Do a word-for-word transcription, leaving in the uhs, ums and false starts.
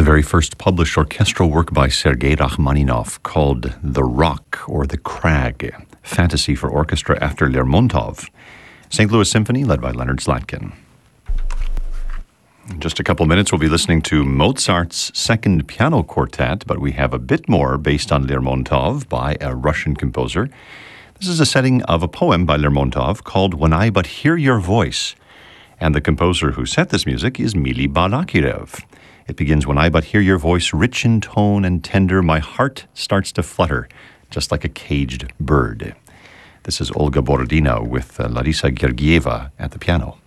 very first published orchestral work by Sergei Rachmaninoff called The Rock or The Crag, Fantasy for Orchestra after Lermontov. Saint Louis Symphony led by Leonard Slatkin. In just a couple minutes, we'll be listening to Mozart's Second Piano Quartet, but we have a bit more based on Lermontov by a Russian composer. This is a setting of a poem by Lermontov called When I But Hear Your Voice, and the composer who set this music is Mili Balakirev. It begins, when I but hear your voice, rich in tone and tender, my heart starts to flutter, just like a caged bird. This is Olga Borodina with uh, Larisa Gergieva at the piano.